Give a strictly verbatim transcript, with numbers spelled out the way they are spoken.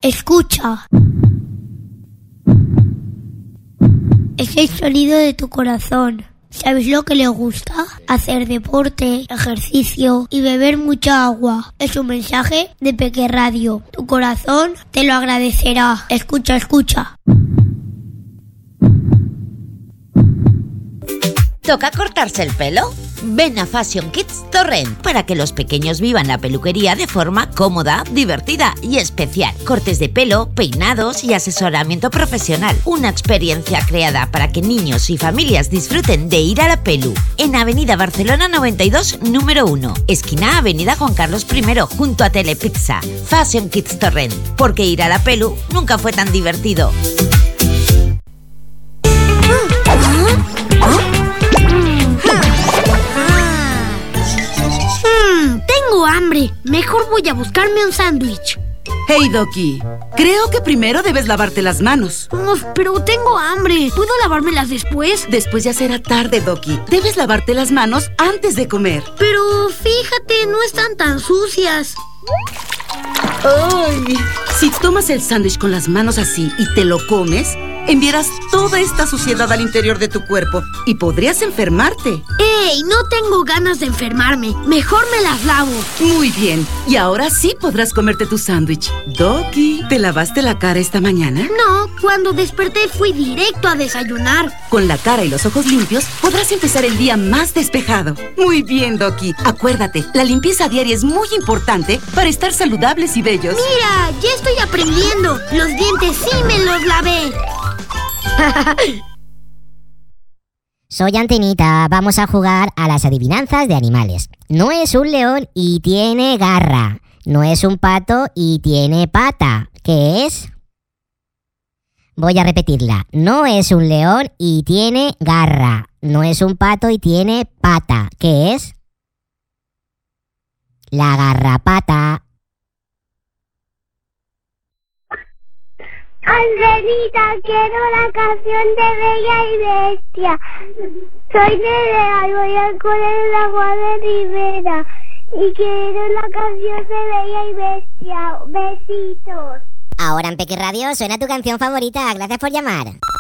Escucha. Es el sonido de tu corazón. ¿Sabes lo que le gusta? Hacer deporte, ejercicio y beber mucha agua. Es un mensaje de Peque Radio. Tu corazón te lo agradecerá. Escucha, escucha. ¿Toca cortarse el pelo? Ven a Fashion Kids Torrent para que los pequeños vivan la peluquería de forma cómoda, divertida y especial. Cortes de pelo, peinados y asesoramiento profesional. Una experiencia creada para que niños y familias disfruten de ir a la pelu. En Avenida Barcelona noventa y dos, número uno. Esquina Avenida Juan Carlos primero, junto a Telepizza. Fashion Kids Torrent. Porque ir a la pelu nunca fue tan divertido. Tengo hambre. Mejor voy a buscarme un sándwich. Hey, Doki. Creo que primero debes lavarte las manos. Uf, pero tengo hambre. ¿Puedo lavármelas después? Después ya será tarde, Doki. Debes lavarte las manos antes de comer. Pero fíjate, no están tan sucias. ¡Ay! Si tomas el sándwich con las manos así y te lo comes, enviarás toda esta suciedad al interior de tu cuerpo y podrías enfermarte. ¡Ey! No tengo ganas de enfermarme. Mejor me las lavo. Muy bien. Y ahora sí podrás comerte tu sándwich. Doki, ¿te lavaste la cara esta mañana? No, cuando desperté fui directo a desayunar. Con la cara y los ojos limpios podrás empezar el día más despejado. Muy bien, Doki. Acuérdate, la limpieza diaria es muy importante para estar saludables y bellos. Mira, ya estoy aprendiendo. Los dientes sí me los lavé. Soy Antenita, vamos a jugar a las adivinanzas de animales. No es un león y tiene garra. No es un pato y tiene pata. ¿Qué es? Voy a repetirla. No es un león y tiene garra. No es un pato y tiene pata. ¿Qué es? La garrapata. Angelita, quiero la canción de Bella y Bestia. Soy Nerea y voy al cole de la Guardia Rivera. Y quiero la canción de Bella y Bestia. Besitos. Ahora en Peque Radio suena tu canción favorita. Gracias por llamar.